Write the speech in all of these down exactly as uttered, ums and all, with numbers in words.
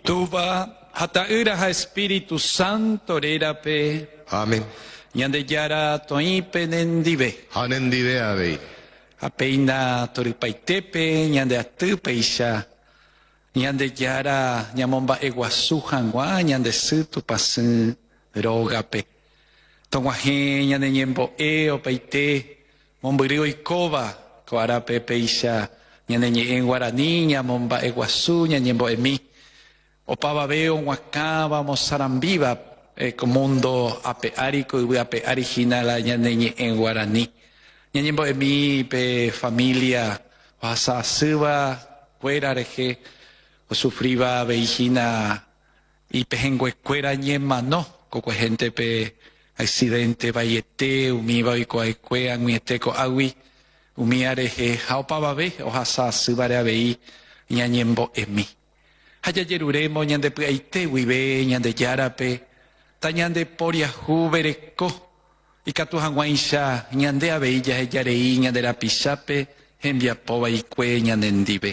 Tuva hataira ha Espíritu Santo rerape. Amén. Ñande yara toipe nendive. Hanendive avei. Apeina toripaitepe ñande atupe isha. Ñande yara ñamomba eguasu hangwa ñande situ pasin rogape. Tonguaje ñande ñembo e opaite mombirio ikoba koarape peisha ñande ñe en guaraní ñamomba eguasu ñamomba emi. Opaba veo huacaba mozarambiva eh, mundo apeárico y ape original ñande en guaraní. Ñembo emi pe familia wasa suba fuera reje o sufriba veijina y pejengue cuera ñema no coco gente pe accidente vayete umiba y coaicue anguieteco agui umiareje haopaba ve o hasa suba re vei ñembo emi. Haya yeruremo ñande pe aite wibe ñande yarape ta ñande poria jubereco y katu hangwaisha ñande abeilla yarei ñande la pisape envia poba y cue ñande ndibe.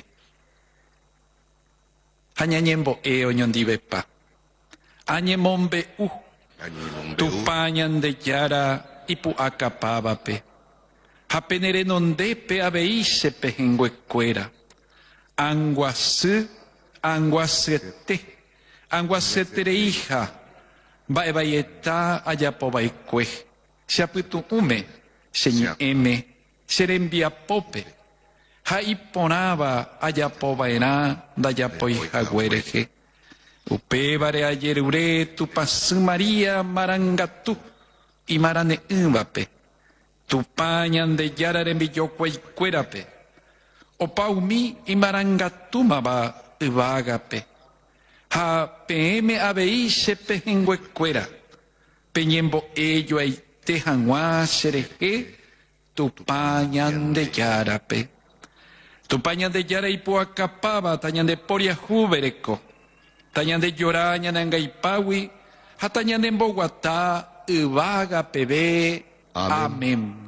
Hañañembo eo ñondibe pa. Añemombe u tupa ñande yara ipu acapabape. Hapenere nondepe abeise pejengue cuera. Anguasu anguasete anguasetere hija va evayeta ayapoba y cue. Se aputu ume, señor M, serembia pope. Ha iponaba ayapoba era, dayapoi haguereje. Upebare ayer ure tu pasu María marangatu y marane umbape. Tu pañan de yararembillo cuerape. Opaumi y marangatuma va ubagape. Ha pm abeise pejengue cuera. Peñembo ello ay tejanwa sereje tu pañan de yarape. Tu pañan de yara y puacapaba, tañan de poria jubereco. Tañan de lloraña nangaipawi, hatañan de Bogotá, uvaga pebe. Amén.